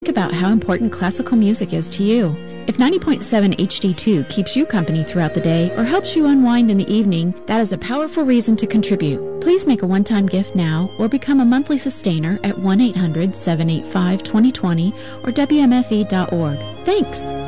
Think about how important classical music is to you. If 90.7 HD2 keeps you company throughout the day or helps you unwind in the evening, that is a powerful reason to contribute. Please make a one-time gift now or become a monthly sustainer at 1-800-785-2020 or WMFE.org. Thanks!